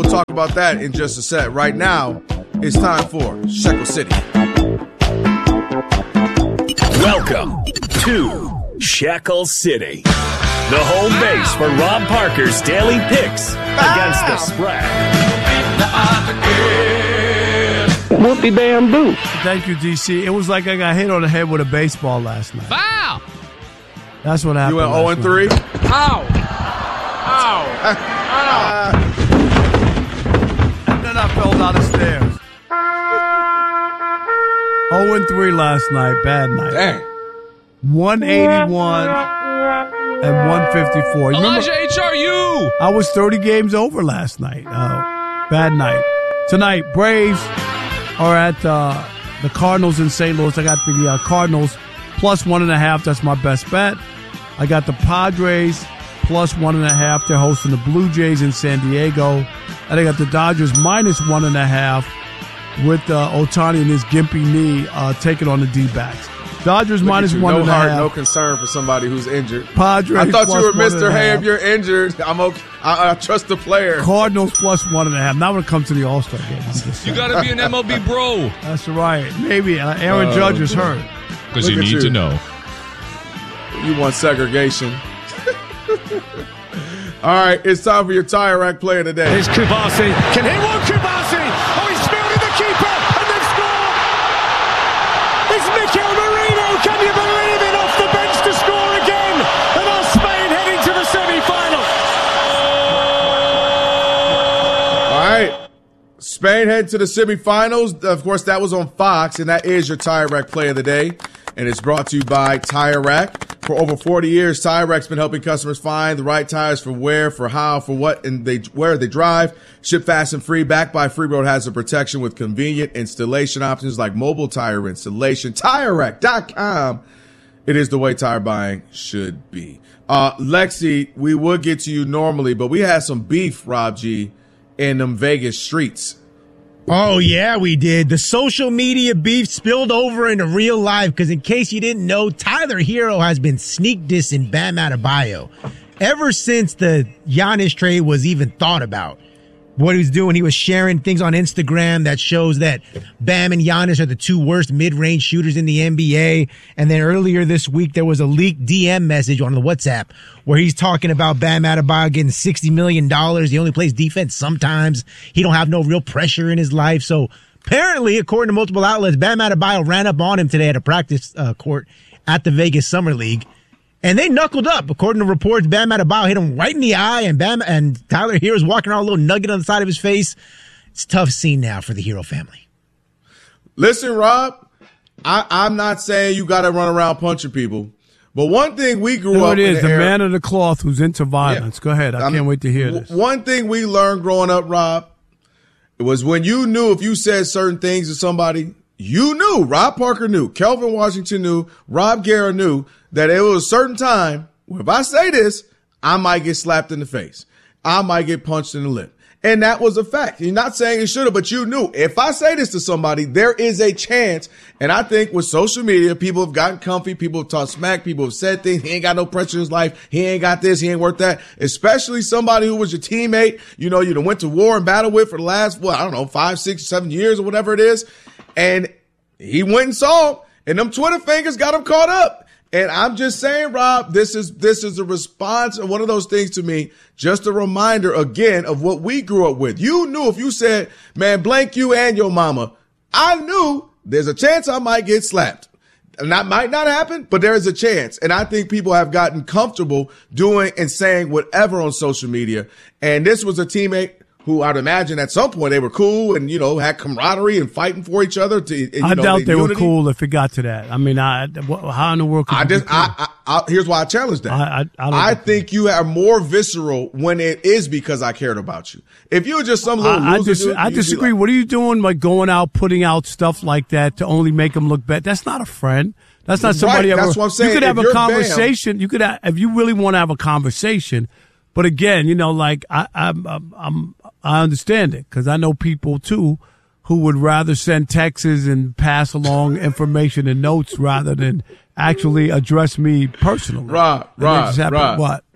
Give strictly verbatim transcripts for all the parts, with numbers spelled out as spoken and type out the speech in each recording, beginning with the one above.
We'll talk about that in just a sec. Right now, it's time for Shekel City. Welcome to Shekel City, the home base for Rob Parker's daily picks against the spread. Whoopie bamboo. Thank you, D C. It was like I got hit on the head with a baseball last night. Foul! That's what happened. You went oh and three? Ow! Ow! Ow! And then I fell down the stairs. oh and three last night. Bad night. Dang. one eighty-one and one fifty-four. You Elijah remember, H R U! I was thirty games over last night. Uh, bad night. Tonight, Braves are at uh, the Cardinals in Saint Louis. I got the uh, Cardinals plus one and a half. That's my best bet. I got the Padres plus one and a half. They're hosting the Blue Jays in San Diego. And I got the Dodgers minus one and a half with uh, Ohtani and his gimpy knee uh, taking on the D-backs. Dodgers Look minus you, one no and a heart, half. No concern for somebody who's injured. Padres I thought you plus were one Mister and a Hey, half. if you're injured, I'm okay. I, I trust the player. Cardinals plus one and a half. Not when it comes to the All-Star game. I'm just You saying. gotta be an M L B bro. That's right. Maybe uh, Aaron Oh, Judge is boy. hurt. Because Look you at need you. to know. You want segregation. All right, it's time for your tire rack play of the day. Here's Kubasi. Can he one Kubasi? Oh, he's spilled in the keeper, and they've scored! It's Mikel Merino. Can you believe it? Off the bench to score again, and our Spain heading to the semi-final. All right. Spain head to the semifinals. Of course, that was on Fox, and that is your Tire Rack play of the day. And it's brought to you by Tire Rack. For over forty years, Tire Rack's been helping customers find the right tires for where, for how, for what, and they where they drive. Ship fast and free, backed by Freeroad Hazard Protection with convenient installation options like mobile tire installation. Tire Rack dot com. It is the way tire buying should be. Uh, Lexi, we would get to you normally, but we had some beef, Rob G, in them Vegas streets. Oh, yeah, we did. The social media beef spilled over into real life because in case you didn't know, Tyler Hero has been sneak dissing Bam Adebayo ever since the Giannis trade was even thought about. What he was doing, he was sharing things on Instagram that shows that Bam and Giannis are the two worst mid-range shooters in the N B A. And then earlier this week, there was a leaked D M message on the WhatsApp where he's talking about Bam Adebayo getting sixty million dollars. He only plays defense sometimes. He don't have no real pressure in his life. So apparently, according to multiple outlets, Bam Adebayo ran up on him today at a practice uh, court at the Vegas Summer League. And they knuckled up. According to reports, Bam Adebayo hit him right in the eye, and Bam and Tyler Hero's walking around with a little nugget on the side of his face. It's a tough scene now for the Hero family. Listen, Rob, I, I'm not saying you got to run around punching people, but one thing we grew There up it is, in the the era, man of the cloth who's into violence. Yeah. Go ahead. I I'm- can't wait to hear this. One thing we learned growing up, Rob, it was when you knew if you said certain things to somebody, you knew, Rob Parker knew, Kelvin Washington knew, Rob Guerra knew that it was a certain time where if I say this, I might get slapped in the face. I might get punched in the lip. And that was a fact. You're not saying it should have, but you knew. If I say this to somebody, there is a chance. And I think with social media, people have gotten comfy. People have talked smack. People have said things. He ain't got no pressure in his life. He ain't got this. He ain't worth that. Especially somebody who was your teammate. You know, you done went to war and battle with for the last, what, I don't know, five, six, seven years or whatever it is. And he went and saw him, and them Twitter fingers got him caught up. And I'm just saying, Rob, this is this is a response and one of those things to me, just a reminder again of what we grew up with. You knew if you said, man, blank you and your mama, I knew there's a chance I might get slapped. And that might not happen, but there is a chance. And I think people have gotten comfortable doing and saying whatever on social media. And this was a teammate who I'd imagine at some point they were cool and, you know, had camaraderie and fighting for each other. To, and, you I know, doubt the they were unity. cool if it got to that. I mean, I, how in the world could I you just, be cool? I, I, I, here's why I challenge that. I- I- I don't I think- think you are more visceral when it is because I cared about you. If you were just some little I, I, loser, dis- dude, I you'd be disagree. like, What are you doing, like going out, putting out stuff like that to only make them look bad? That's not a friend. That's not Right, somebody. that's ever, what I'm saying. You could have If a you're Bam- conversation. You could, have, if you really want to have a conversation. But again, you know, like I, I'm, I'm, I'm I understand it because I know people too who would rather send texts and pass along information and notes rather than actually address me personally. Rob, And they Rob, just happen- Rob. What?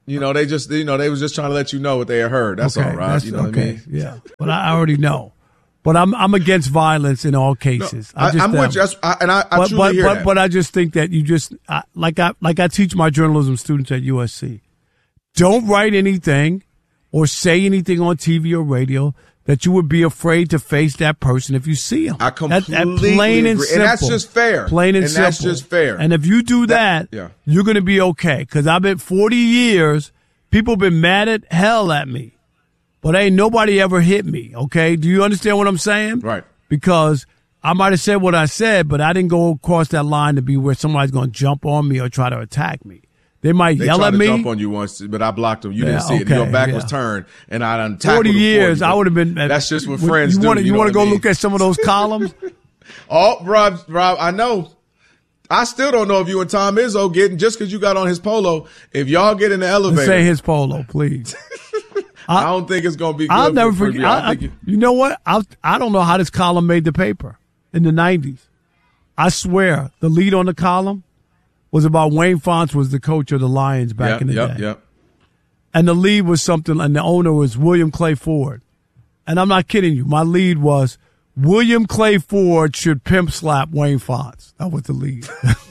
You know, they just, you know, they was just trying to let you know what they had heard. That's okay, all, Rob. That's, You know okay, what I mean? Yeah, but I already know. But I'm I'm against violence in all cases. No, I, I just, I'm uh, with you, I, and I, I but, truly but, hear but, that. But I just think that you just I, like I like I teach my journalism students at U S C. Don't write anything or say anything on T V or radio that you would be afraid to face that person if you see him. I completely that, that plain and agree. simple. And that's just fair. Plain and, and simple. that's just fair. And if you do that, that yeah. you're going to be okay. Because I've been forty years, people been mad at hell at me. But ain't nobody ever hit me, okay? Do you understand what I'm saying? Right. Because I might have said what I said, but I didn't go across that line to be where somebody's going to jump on me or try to attack me. They might They yell tried at to me. jump on you once, but I blocked them. You Yeah, didn't see it. okay, Your back yeah. was turned, and I done tackled Forty them for years, you. I would have been. That's just what you, friends you do. Wanna, you know want to what I go mean? look at some of those columns? Oh, Rob, Rob, I know. I still don't know if you and Tom Izzo getting, just because you got on his polo, if y'all get in the elevator. Say his polo, please. I, I don't think it's going to be good. I'll never for, forget. For I, I I, think it, you know what? I I don't know how this column made the paper in the nineties. I swear, the lead on the column was about Wayne Fontes was the coach of the Lions back yep, in the yep, day. Yep. And the lead was something, and the owner was William Clay Ford. And I'm not kidding you. My lead was William Clay Ford should pimp slap Wayne Fontes. That was the lead.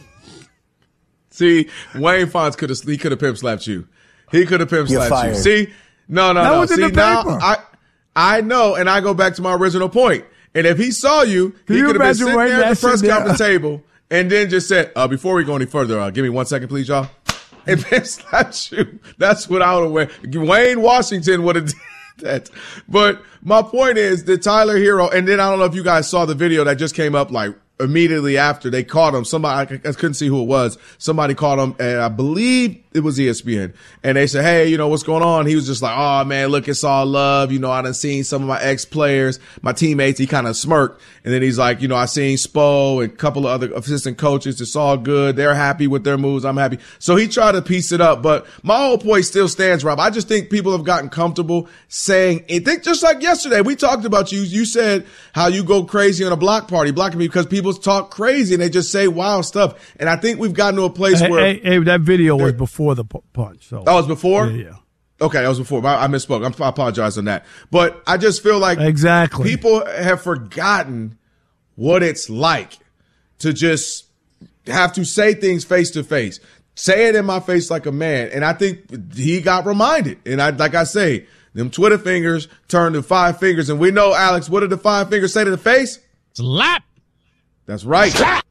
See, Wayne Fontes could have he could have pimp slapped you. He could have pimp You're slapped fired. you. See, no, no, That no. was in See, the now paper. I I know, and I go back to my original point. And if he saw you, Can he you could have been imagine sitting writing there at the that press shit down? conference table and then just said, uh, before we go any further, uh, give me one second, please, y'all. And pimp slapped you. That's what I would have went. Wayne Washington would have did that. But my point is that Tyler Hero, and then I don't know if you guys saw the video that just came up like immediately after they caught him. Somebody, I couldn't see who it was. Somebody caught him, and I believe it was E S P N. And they said, hey, you know, what's going on? He was just like, oh, man, look, it's all love. You know, I done seen some of my ex-players, my teammates. He kind of smirked. And then he's like, you know, I seen Spo and a couple of other assistant coaches. It's all good. They're happy with their moves. I'm happy. So he tried to piece it up. But my whole point still stands, Rob. I just think people have gotten comfortable saying, I think just like yesterday, we talked about you. You said how you go crazy on a block party, blocking me because people talk crazy and they just say wild stuff. And I think we've gotten to a place hey, where. hey, hey, that video was before the pu- punch. So. That was before? Yeah, yeah. Okay, that was before. I, I misspoke. I'm, I apologize on that. But I just feel like Exactly. people have forgotten what it's like to just have to say things face to face. Say it in my face like a man. And I think he got reminded. And I, like I say, them Twitter fingers turned to five fingers. And we know, Alex, what did the five fingers say to the face? Slap. That's right. Slap.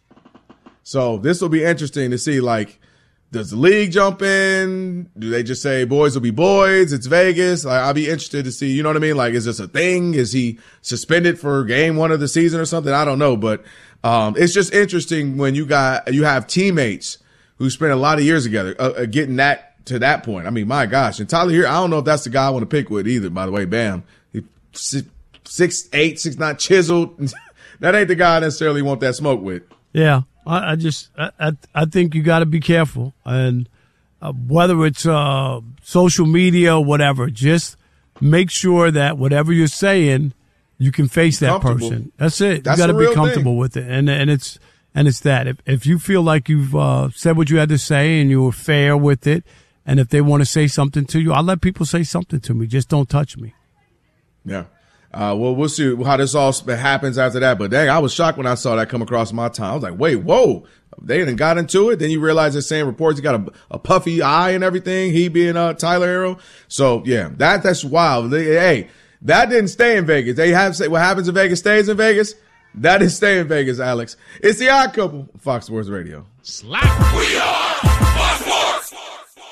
So this will be interesting to see, like, does the league jump in? Do they just say boys will be boys? It's Vegas. Like, I'll be interested to see, you know what I mean? Like, is this a thing? Is he suspended for game one of the season or something? I don't know. But um, it's just interesting when you got you have teammates who spent a lot of years together uh, uh, getting that to that point. I mean, my gosh. And Tyler here, I don't know if that's the guy I want to pick with either, by the way. Bam. He, six, six, eight, six, nine, chiseled. That ain't the guy I necessarily want that smoke with. Yeah, I, I just I I, I think you got to be careful, and uh, whether it's uh, social media or whatever, just make sure that whatever you're saying, you can face that person. That's it. That's you got to the be real comfortable thing. with it, and and it's and it's that if if you feel like you've uh, said what you had to say and you were fair with it, and if they want to say something to you, I'll let people say something to me. Just don't touch me. Yeah. Uh, well, we'll see how this all happens after that. But dang, I was shocked when I saw that come across my time. I was like, wait, whoa. They didn't got into it. Then you realize they're saying reports. He got a, a puffy eye and everything. He being uh, Tyler Hero. So, yeah, that that's wild. They, hey, that didn't stay in Vegas. They have say what happens in Vegas stays in Vegas. That didn't stay in Vegas, Alex. It's the Odd Couple, Fox Sports Radio. Slap. We are Fox Sports.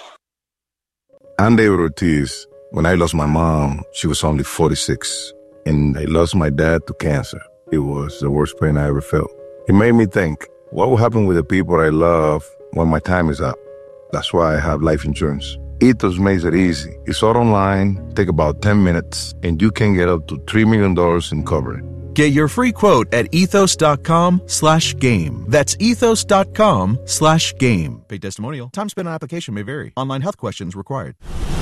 I'm David Ortiz. When I lost my mom, she was only forty-six. And I lost my dad to cancer. It was the worst pain I ever felt. It made me think, what will happen with the people I love when my time is up? That's why I have life insurance. Ethos makes it easy. It's all online, take about ten minutes, and you can get up to three million dollars in coverage. Get your free quote at ethos.com slash game. That's ethos.com slash game. Paid testimonial. Time spent on application may vary. Online health questions required.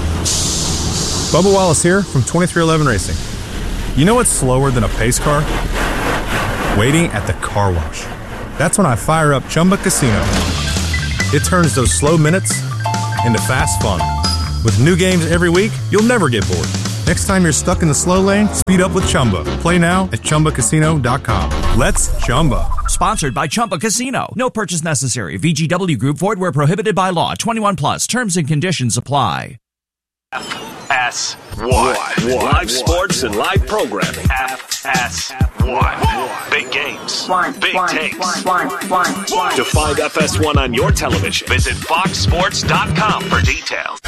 Bubba Wallace here from twenty-three eleven Racing. You know what's slower than a pace car? Waiting at the car wash. That's when I fire up Chumba Casino. It turns those slow minutes into fast fun. With new games every week, you'll never get bored. Next time you're stuck in the slow lane, speed up with Chumba. Play now at Chumba Casino dot com. Let's Chumba. Sponsored by Chumba Casino. No purchase necessary. V G W Group. Void where prohibited by law. twenty-one plus. Terms and conditions apply. F S one. Live sports and live programming. F S one. Big games. Big takes. To find F S one on your television, visit fox sports dot com for details.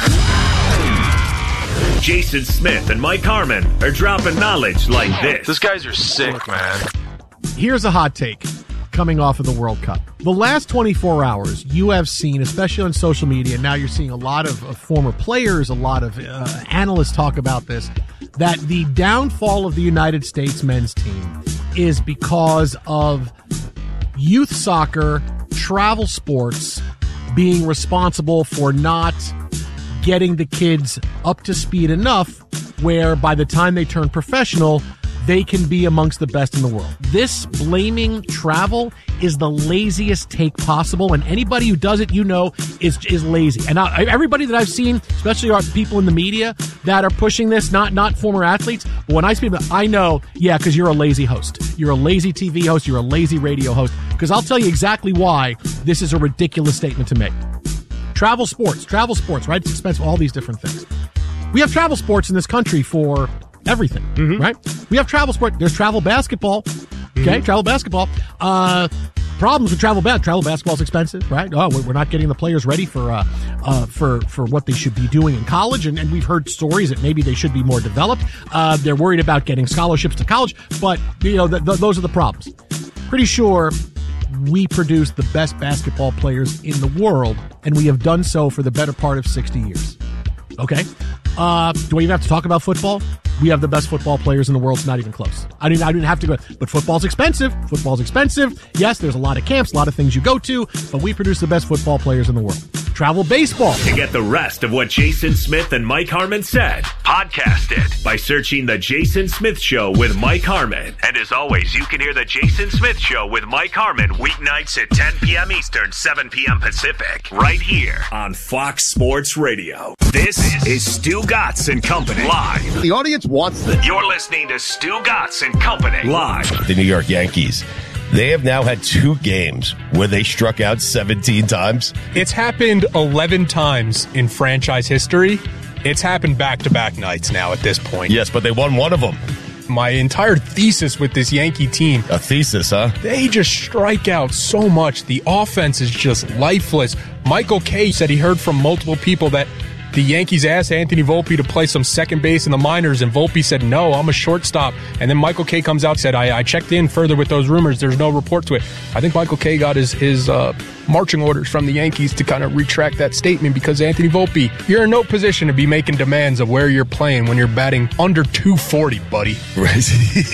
Jason Smith and Mike Harmon are dropping knowledge like this. These guys are sick, man. Here's a hot take coming off of the World Cup. The last twenty-four hours, you have seen, especially on social media, now you're seeing a lot of, of former players, a lot of uh, analysts talk about this, that the downfall of the United States men's team is because of youth soccer, travel sports being responsible for not getting the kids up to speed enough where by the time they turn professional, they can be amongst the best in the world. This blaming travel is the laziest take possible, and anybody who does it, you know, is is lazy. And I, everybody that I've seen, especially our people in the media that are pushing this, not not former athletes, but when I speak about, I know, yeah, because you're a lazy host. You're a lazy T V host. You're a lazy radio host. Because I'll tell you exactly why this is a ridiculous statement to make. Travel sports, travel sports, right? It's expensive, all these different things. We have travel sports in this country for everything, mm-hmm. right? We have travel sport. There's travel basketball. Okay, mm-hmm. travel basketball. Uh, problems with travel basketball. Travel basketball is expensive, right? Oh, we're not getting the players ready for uh, uh, for for what they should be doing in college, and, and we've heard stories that maybe they should be more developed. Uh, they're worried about getting scholarships to college, but you know, th- th- those are the problems. Pretty sure we produce the best basketball players in the world, and we have done so for the better part of sixty years. Okay? Uh, do we even have to talk about football? We have the best football players in the world. It's not even close. I didn't, I didn't have to go. But football's expensive. Football's expensive. Yes, there's a lot of camps, a lot of things you go to, but we produce the best football players in the world. Travel baseball. To get the rest of what Jason Smith and Mike Harmon said, podcast it by searching The Jason Smith Show with Mike Harmon. And as always, you can hear The Jason Smith Show with Mike Harmon weeknights at ten p.m. Eastern, seven p.m. Pacific, right here on Fox Sports Radio. This is Stu Gatz and Company live. The audience wants this. You're listening to Stu Gatz and Company live. The New York Yankees. They have now had two games where they struck out seventeen times. It's happened eleven times in franchise history. It's happened back-to-back nights now at this point. Yes, but they won one of them. My entire thesis with this Yankee team. A thesis, huh? They just strike out so much. The offense is just lifeless. Michael Kay said he heard from multiple people that the Yankees asked Anthony Volpe to play some second base in the minors, and Volpe said, no, I'm a shortstop. And then Michael Kay comes out and said, I, I checked in further with those rumors. There's no report to it. I think Michael Kay got his, his uh, marching orders from the Yankees to kind of retract that statement because Anthony Volpe, you're in no position to be making demands of where you're playing when you're batting under two forty, buddy. Right.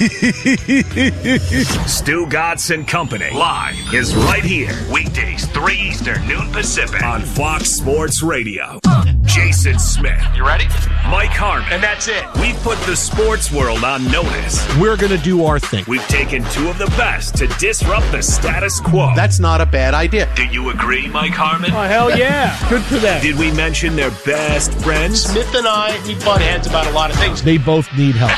Stu Gatz and Company live is right here. Weekdays, three Eastern, noon Pacific on Fox Sports Radio. Jason Smith. You ready? Mike Harmon. And that's it. We've put the sports world on notice. We're going to do our thing. We've taken two of the best to disrupt the status quo. That's not a bad idea. Do you agree, Mike Harmon? Oh, hell yeah. Good for them. Did we mention their best friends? Smith and I, we butt heads about a lot of things. They both need help.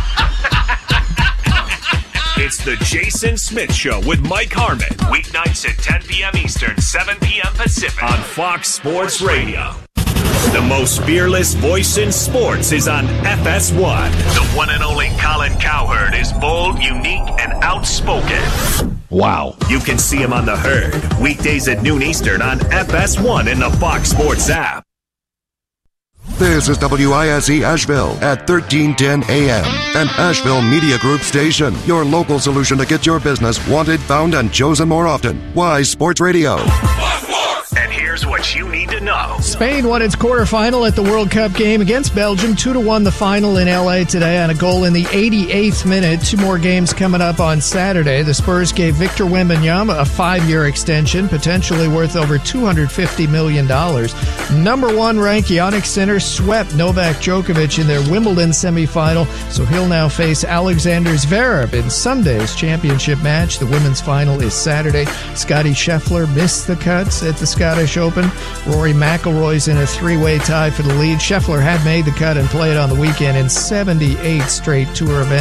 It's the Jason Smith Show with Mike Harmon. Weeknights at ten p.m. Eastern, seven p.m. Pacific on Fox Sports Radio. The most fearless voice in sports is on F S one. The one and only Colin Cowherd is bold, unique, and outspoken. Wow. You can see him on The Herd, weekdays at noon Eastern on F S one in the Fox Sports app. This is W I S E Asheville at thirteen ten A M, an Asheville Media Group station. Your local solution to get your business wanted, found, and chosen more often. Wise Sports Radio. And here's what you need to know. Spain won its quarterfinal at the World Cup game against Belgium. two to one the final in L A today on a goal in the eighty-eighth minute. Two more games coming up on Saturday. The Spurs gave Victor Wembanyama a five-year extension, potentially worth over two hundred fifty million dollars. Number one ranked Jannik Sinner swept Novak Djokovic in their Wimbledon semifinal, so he'll now face Alexander Zverev in Sunday's championship match. The women's final is Saturday. Scottie Scheffler missed the cuts at the Scottish Open. one. Rory McIlroy's in a three-way tie for the lead. Scheffler had made the cut and played on the weekend in seventy-eight straight tour events.